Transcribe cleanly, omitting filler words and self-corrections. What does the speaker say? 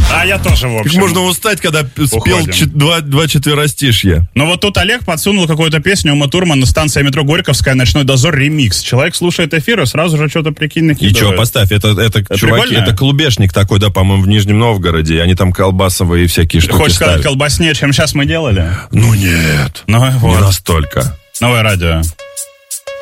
А я тоже, в общем. Как можно устать, когда спел два четверостишья? Но вот тут Олег подсунул какую-то песню Ума Турмана, станция метро Горьковская, «Ночной дозор», ремикс. Человек слушает эфир и сразу же что-то, прикинь, накидывает. И что, поставь, это чуваки, это клубешник такой, да, по-моему, в Нижнем Новгороде, и они там колбасовые всякие штуки Хочешь ставят. сказать, колбаснее, чем сейчас мы делали? Ну нет, Ну, вот. не настолько. Новое радио.